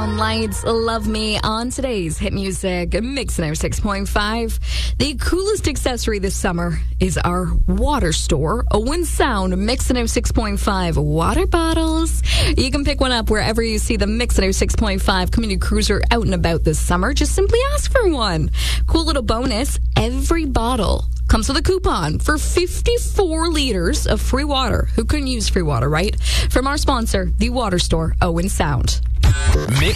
Neon Lights, Love Me on today's Hit Music Mix 96.5. The coolest accessory this summer is our water store. Owen Sound Mix 96.5 water bottles. You can pick one up wherever you see the Mix 96.5 community cruiser out and about this summer. Just simply ask for one. Cool little bonus, every bottle comes with a coupon for 54 liters of free water. Who couldn't use free water, right? From our sponsor, the water store, Owen Sound. Mix